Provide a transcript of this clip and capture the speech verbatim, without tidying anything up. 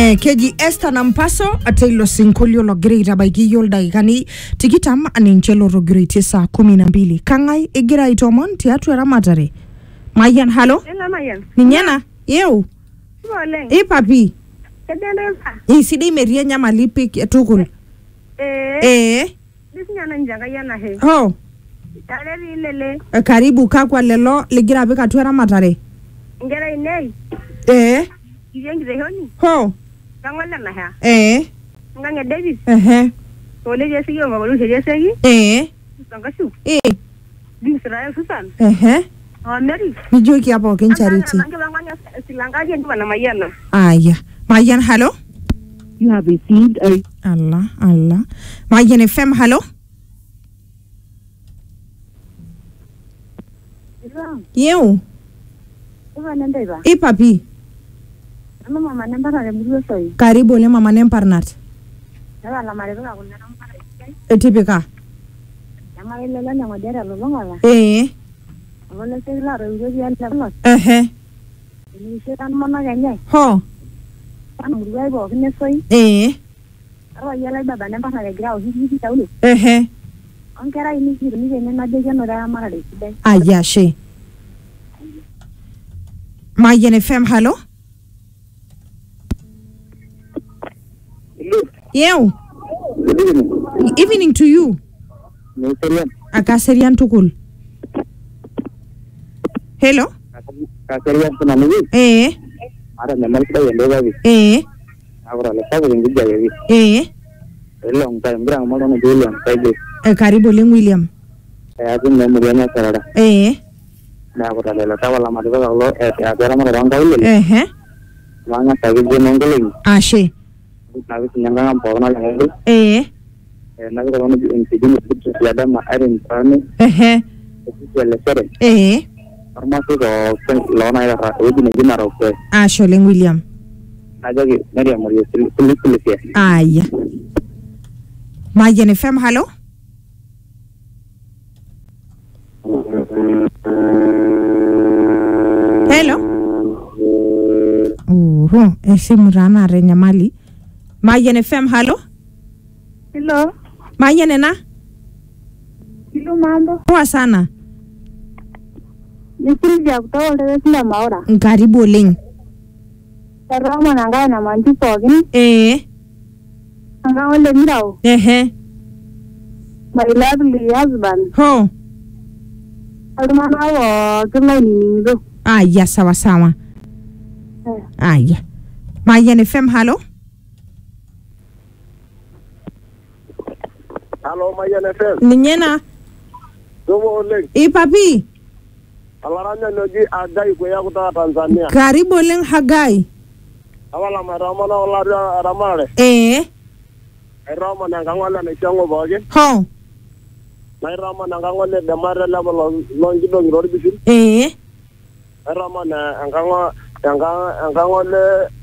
Eh, keji Esther Nampaso atailo sinkolio lo grade abaiki yolda ikani tikitam aninchelo ro grade saa kumi na mbili. Kangai egira itomon tiatu eramatare. Mayan, halo? Ela Mayan. Ninyana? Yeu? Boleng. E papi? Kedeneza. E sidai meria nyamali pik tukul. Eh. Eh. Disinyana njanga yana he. Ho. Taleri lele. E, karibu kakwa lelo ligira apik atua eramatare. Ngera inei. Eh. Kiyengi zehoni. Ho. Kangwala na ha. Eh. Ngange Davis. Ehe. Tole jesi yo ngabulu jesi. Eh. Sangashu. Eh. Israel Susan. Ehe. Oh Mary. Nijoki hapo ken charity. Ngabanganya silangaje ndiwa na Mayana. Aya. Mayan, halo? You have received a... Allah, Allah. Mayan F M, halo? Yeu? Uva nendeba. E papi? Ano mama namba na mbuzo soi. Karibu le mama Nemparnat. Naba la mare ba kunna namba. Etipika? Yama ile la nyama dera lolongola. Eh. Wala se la ro yo ya la. Ehe. Ni se tan mona ganye. Ho. Tan mbuzo bo kine soi. Eh. Awa yala baba namba na grau hivi hivi taule. Ehe. Ankara ini hivi ni gene na de jano ra mara de sidai. Aya she. Mayan F M, halo? Yeu? Evening to you. Akaserian tukul. Hello? Kaserian tunamigi. Eh. Ara namal kita yende babi. Eh. Agora le sabe ngi jaye. Eh. Long time brang mo no William kaide. Eh, karibu le William. Eh akin me muriana sarada. Eh. Na agora le tawa la mari ba lo eh agora mo ranga ile. Eh. Manga tagi je nongoleng. Ashe. Na bi nyanga ngam pona la ngi. Eh. Eh na ko no incident bitu ya da ma arin prane. Eh. Bitu le sere. Eh. Farmasi ko lo na ya uji ne jina ro ko. Ashe le William. Na jagi mari amori sili sili ya. Aya. Mayan F M, halo? Hello? Oho, ese murana renya mali. Mayan F M, halo? Hello. Mayan ena? Hello mambo. Poa sana. Nisija kutoa ndio sina maora. Karibu ling. Roma nanga na manju pogin. Eh. Nanga ole mirao. Ehe. My lovely husband. Ho. Almana wo kila ni ndo. Aya, sawa sawa. Eh. Aya. Mayan F M, halo? Hello Mayan F M. Ninyena? Domo leng. E papi? Alaranya noji agai ko ya kutoka Tanzania. Karibu ling Hagai. Awala marama na wala ramare. Eh. Rama na ngangwala na chango boge. Ho. Na rama na ngangwala de mare la longi longi rodi bisil. Eh. Rama na ngangwa ngangwa ngangwala